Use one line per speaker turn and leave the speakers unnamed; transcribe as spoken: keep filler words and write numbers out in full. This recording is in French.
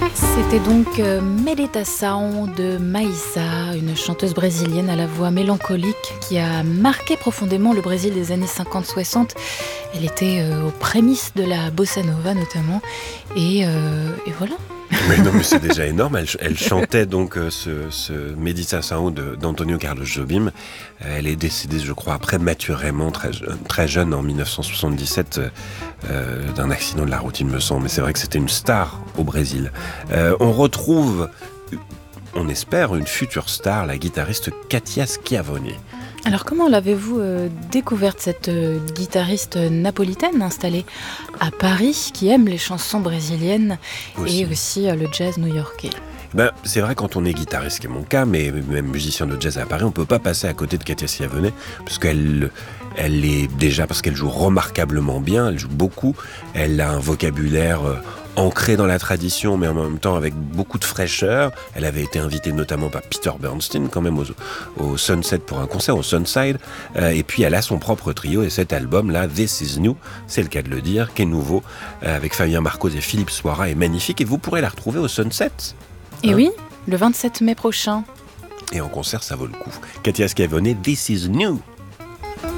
C'était donc euh, Meditação de Maïssa, une chanteuse brésilienne à la voix mélancolique qui a marqué profondément le Brésil des années cinquante soixante. Elle était euh, aux prémices de la bossa nova notamment, et, euh, et voilà.
Mais non, mais c'est déjà énorme. Elle, elle chantait donc euh, ce, ce Meditação de, d'Antonio Carlos Jobim. Elle est décédée, je crois, prématurément, très, très jeune, en dix-neuf cent soixante-dix-sept, euh, d'un accident de la route, il me semble. Mais c'est vrai que c'était une star au Brésil. Euh, on retrouve, on espère, une future star, la guitariste Katia Schiavone.
Alors comment l'avez-vous euh, découverte, cette euh, guitariste napolitaine installée à Paris, qui aime les chansons brésiliennes aussi. Et aussi euh, le jazz new-yorkais?
Ben, c'est vrai, quand on est guitariste, ce qui est mon cas, mais même musicien de jazz à Paris, on ne peut pas passer à côté de Katia Schiavone, parce qu'elle elle est déjà, parce qu'elle joue remarquablement bien, elle joue beaucoup, elle a un vocabulaire euh, ancré dans la tradition, mais en même temps avec beaucoup de fraîcheur. Elle avait été invitée notamment par Peter Bernstein, quand même, au, au Sunset pour un concert, au Sunside, euh, et puis elle a son propre trio, et cet album-là, This Is New, c'est le cas de le dire, qui est nouveau, euh, avec Fabien Marcos et Philippe Soira, est magnifique, et vous pourrez la retrouver au Sunset.
Et hein oui, le vingt-sept mai prochain.
Et en concert, ça vaut le coup. Katia Schiavone, This Is New.